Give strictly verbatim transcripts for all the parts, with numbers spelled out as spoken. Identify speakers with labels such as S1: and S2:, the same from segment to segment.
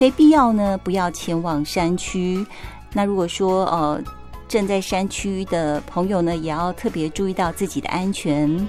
S1: 非必要呢不要前往山区。那如果说呃正在山区的朋友呢，也要特别注意到自己的安全。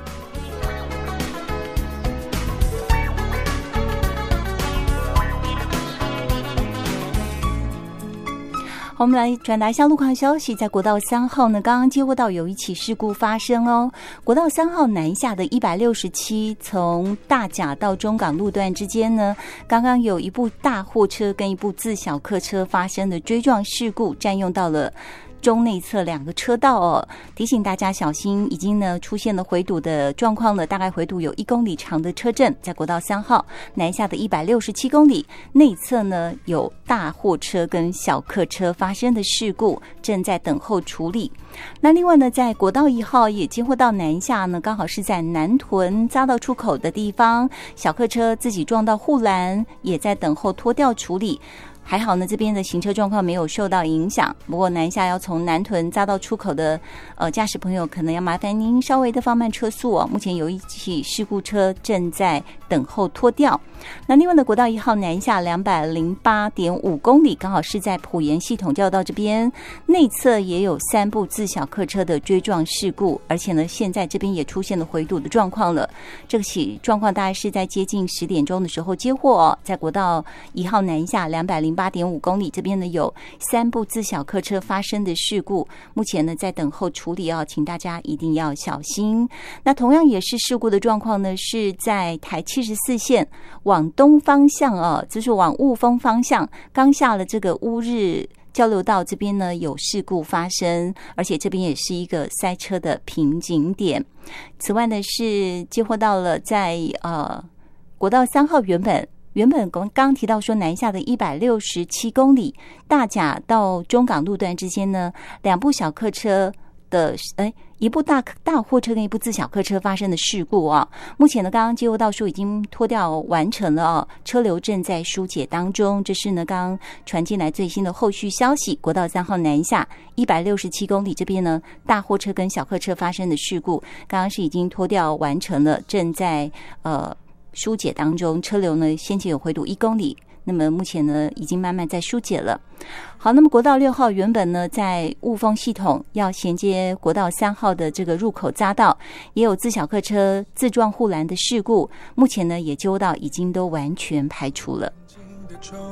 S1: 我们来转达一下路况消息，在国道三号呢，刚刚接获到有一起事故发生哦。国道三号南下的一百六十七，从大甲到中港路段之间呢，刚刚有一部大货车跟一部自小客车发生的追撞事故，占用到了中内侧两个车道哦，提醒大家小心，已经呢出现了回堵的状况了，大概回堵有一公里长的车阵，在国道三号南下的一百六十七公里内侧呢，有大货车跟小客车发生的事故，正在等候处理。那另外呢，在国道一号也接获到南下呢，刚好是在南屯匝道出口的地方，小客车自己撞到护栏，也在等候拖吊处理。还好呢，这边的行车状况没有受到影响。不过南下要从南屯匝道出口的呃驾驶朋友，可能要麻烦您稍微的放慢车速哦。目前有一起事故车正在等候拖吊。那另外的国道一号南下两百零八点五公里，刚好是在埔盐系统交道这边，内侧也有三部自小客车的追撞事故，而且呢，现在这边也出现了回堵的状况了。这个起状况大概是在接近十点钟的时候接获哦，在国道一号南下两百零八点五公里这边呢，有三部自小客车发生的事故，目前呢在等候处理哦，请大家一定要小心。那同样也是事故的状况呢，是在台七十四线往东方向哦，就是往雾峰方向，刚下了这个乌日交流道这边呢有事故发生，而且这边也是一个塞车的瓶颈点。此外呢，是接获到了在呃国道三号原本原本刚刚提到说南下的一百六十七公里大甲到中港路段之间呢，两部小客车的哎，一部大大货车跟一部自小客车发生的事故啊，目前呢，刚刚接获到说已经拖吊完成了哦，车流正在疏解当中。这是呢刚刚传进来最新的后续消息，国道三号南下一百六十七公里这边呢，大货车跟小客车发生的事故，刚刚是已经拖吊完成了，正在呃疏解当中，车流呢先前有回堵一公里。那么目前呢，已经慢慢在疏解了。好，那么国道六号原本呢，在雾峰系统要衔接国道三号的这个入口匝道，也有自小客车自撞护栏的事故，目前呢也揪到，已经都完全排除了。